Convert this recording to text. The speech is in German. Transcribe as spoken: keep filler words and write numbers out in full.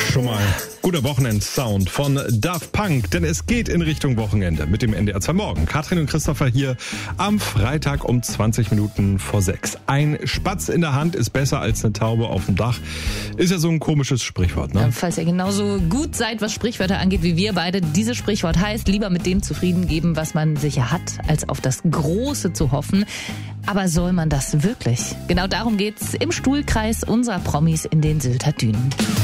schon mal guter Wochenendsound von Daft Punk, denn es geht in Richtung Wochenende mit dem N D R zwei Morgen. Katrin und Christopher hier am Freitag um zwanzig Minuten vor sechs. Ein Spatz in der Hand ist besser als eine Taube auf dem Dach. Ist ja so ein komisches Sprichwort, ne? Ja, falls ihr genauso gut seid, was Sprichwörter angeht wie wir beide, dieses Sprichwort heißt, lieber mit dem zufrieden geben, was man sicher hat, als auf das Große zu hoffen. Aber soll man das wirklich? Genau darum geht's im Stuhlkreis unserer Promis in den Sylter Dünen.